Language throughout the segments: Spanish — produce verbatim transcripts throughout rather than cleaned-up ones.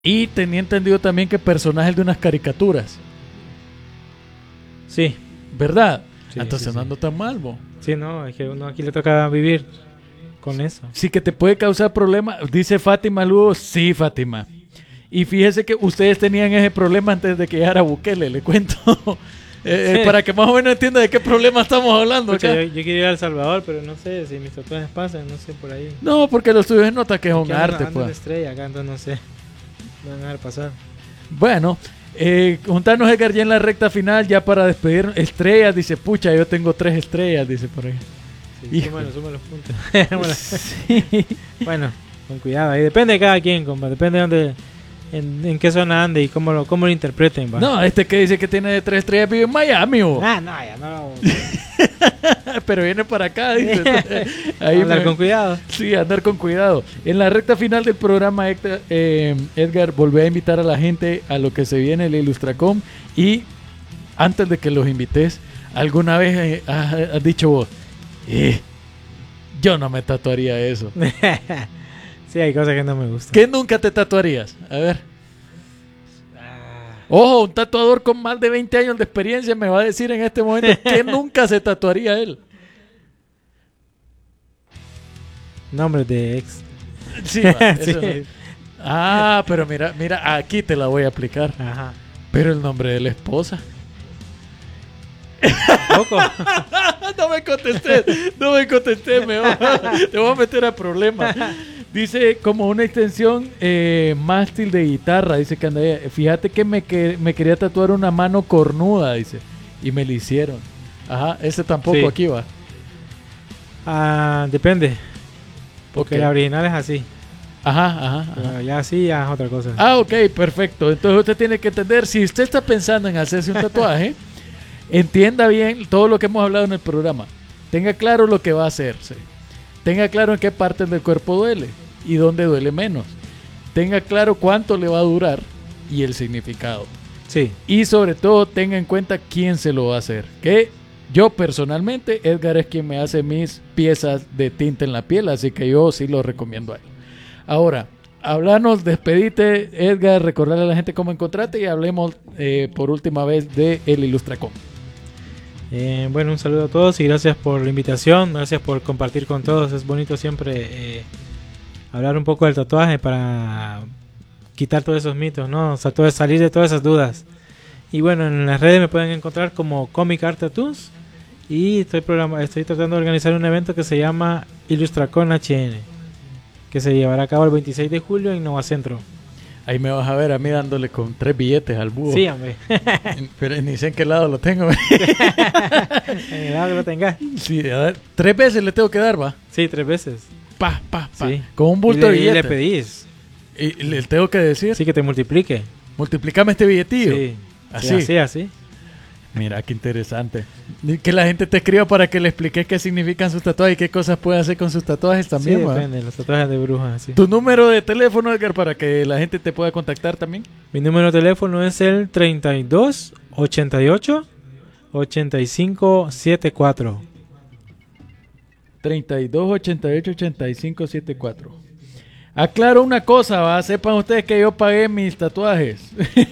Y tenía entendido también que personajes de unas caricaturas. Sí. ¿Verdad? Sí, Entonces sí, no sí. ando tan mal, bo. Sí, no, es que uno aquí le toca vivir con eso. Sí que te puede causar problemas. Dice Fátima Lugo, sí, Fátima. Y fíjese que ustedes tenían ese problema antes de que llegara Bukele, le cuento. eh, Sí. Para que más o menos entienda de qué problema estamos hablando Escucha, acá. yo, yo quiero ir a El Salvador, pero no sé si mis tatuajes pasan, no sé por ahí. No, porque los tuyos nota que es un Aquí ando- arte, ando en pues. estrella acá, entonces no sé. Me van a dejar pasar. Bueno, eh, juntarnos Edgar ya en la recta final, ya para despedir. Estrellas, dice, pucha, yo tengo tres estrellas, dice por ahí. Sí, Hijo. súmalo, súmalo los puntos. Bueno, Sí. bueno, con cuidado. Ahí depende de cada quien, compa. Depende de dónde, en, en qué zona ande y cómo lo, cómo lo interpreten. Va. No, este que dice que tiene de tres estrellas vive en Miami, bo. Ah, no, ya no. Pero viene para acá, dice. Entonces, ahí Andar me- con cuidado. Sí, andar con cuidado. En la recta final del programa, Edgar, eh, Edgar volvió a invitar a la gente a lo que se viene el Ilustracom. Y antes de que los invites, ¿alguna vez eh, has, has dicho vos, eh, yo no me tatuaría eso? Sí, hay cosas que no me gustan. ¿Qué nunca te tatuarías? A ver. Ah, Ojo, un tatuador con más de veinte años de experiencia me va a decir en este momento que nunca se tatuaría él. nombres de ex. Sí, va, eso Sí. no. Ah, pero mira, mira, aquí te la voy a aplicar. Ajá. Pero el nombre de la esposa. Poco. No me contesté, no me contesté, me voy a- te voy a meter a problemas. Dice como una extensión eh, mástil de guitarra, dice que anda, fíjate que me, que me quería tatuar una mano cornuda, dice, y me la hicieron. Ajá, ese tampoco Sí. aquí va. Ah, depende. Porque Ok. la original es así. Ajá, ajá, ajá. Pero ya así ya es otra cosa. Ah, ok, perfecto. Entonces usted tiene que entender, si usted está pensando en hacerse un tatuaje, entienda bien todo lo que hemos hablado en el programa. Tenga claro lo que va a hacerse. Tenga claro en qué partes del cuerpo duele y dónde duele menos. Tenga claro cuánto le va a durar y el significado. Sí. Y sobre todo tenga en cuenta quién se lo va a hacer. Que yo personalmente, Edgar es quien me hace mis piezas de tinta en la piel, así que yo sí lo recomiendo a él. Ahora, hablanos, despedite, Edgar, recordarle a la gente cómo encontrarte y hablemos eh, por última vez de El Ilustracom. Eh, bueno, un saludo a todos y gracias por la invitación. Gracias por compartir con todos. Es bonito siempre eh, hablar un poco del tatuaje para quitar todos esos mitos, ¿no? O sea, todo, salir de todas esas dudas. Y bueno, en las redes me pueden encontrar como Comic Art Tattoos. Y estoy, programa, estoy tratando de organizar un evento que se llama Ilustracon H N, que se llevará a cabo el veintiséis de julio en Nova Centro. Ahí me vas a ver a mí dándole con tres billetes al búho. Sí, hombre. Pero ni sé en qué lado lo tengo. En el lado que lo tengas. Sí, a ver, tres veces le tengo que dar, va. Sí, tres veces. Pa, pa, pa. Sí. Con un Y bulto le, de y le billetes. pedís. Y le tengo que decir, Sí, que te multiplique. multiplícame este billetillo. Sí. Así. Sí, así, así. Mira, qué interesante. Y que la gente te escriba para que le expliques qué significan sus tatuajes y qué cosas puede hacer con sus tatuajes también, Sí, ¿va? depende, los tatuajes de brujas, sí. Tu número de teléfono, Edgar, para que la gente te pueda contactar también. Mi número de teléfono es el treinta y dos, ochenta y ocho, ochenta y cinco, setenta y cuatro. treinta y dos, ochenta y ocho, ochenta y cinco, setenta y cuatro. Aclaro una cosa, ¿va? Sepan ustedes que yo pagué mis tatuajes.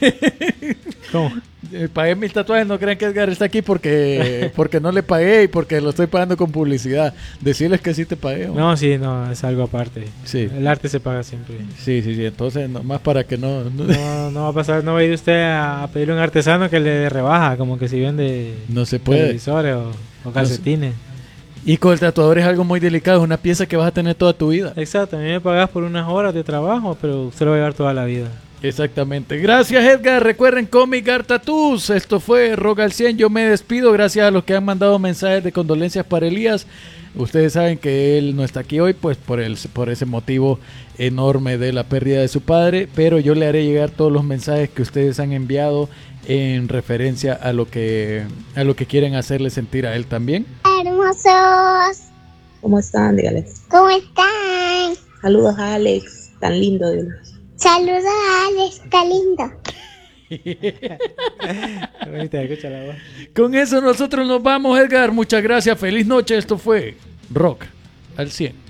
¿Cómo? Eh, pagué mis tatuajes, no crean que Edgar está aquí porque, porque no le pagué y porque lo estoy pagando con publicidad. Decirles que sí te pagué. ¿o? No, sí, no, es algo aparte. Sí. El arte se paga siempre. Sí, sí, sí. Entonces, nomás para que no... no, No, no va a pasar, no va a ir usted a pedirle a un artesano que le rebaja, como que si vende no se puede. televisores o, o calcetines. Y con el tatuador es algo muy delicado. Es una pieza que vas a tener toda tu vida. Exacto, a mí me pagas por unas horas de trabajo, pero usted lo va a llevar toda la vida. Exactamente. Gracias, Edgar. Recuerden Comic Art Tattoos. Esto fue Rock al cien. Yo me despido. Gracias a los que han mandado mensajes de condolencias para Elías. Ustedes saben que él no está aquí hoy, pues por, el, por ese motivo enorme de la pérdida de su padre. Pero yo le haré llegar todos los mensajes que ustedes han enviado en referencia a lo que, a lo que quieren hacerle sentir a él también. Hermosos, ¿Cómo están? Dígale. ¿cómo están? Saludos a Alex, tan lindo. Dile. Saludos a Alex, está lindo. Ahorita escucha la voz. Con eso nosotros nos vamos, Edgar. Muchas gracias. Feliz noche. Esto fue Rock al cien.